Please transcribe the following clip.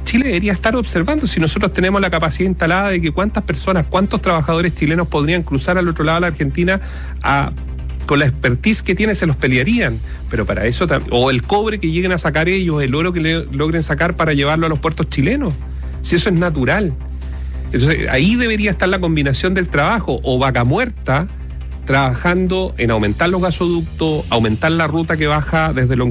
Chile debería estar observando si nosotros tenemos la capacidad instalada de que cuántas personas, cuántos trabajadores chilenos podrían cruzar al otro lado de la Argentina con la expertise que tienen, se los pelearían, pero para eso, o el cobre que lleguen a sacar ellos, el oro que logren sacar para llevarlo a los puertos chilenos, si eso es natural. Entonces ahí debería estar la combinación del trabajo, o Vaca Muerta trabajando en aumentar los gasoductos, aumentar la ruta que baja desde